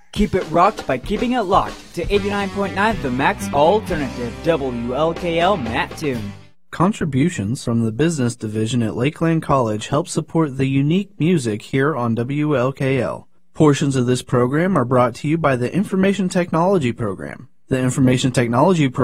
Keep it rocked by keeping it locked to 89.9 The Max Alternative, WLKL Mattoon. Contributions from the business division at Lakeland College help support the unique music here on WLKL. Portions of this program are brought to you by the Information Technology Program. The Information Technology Program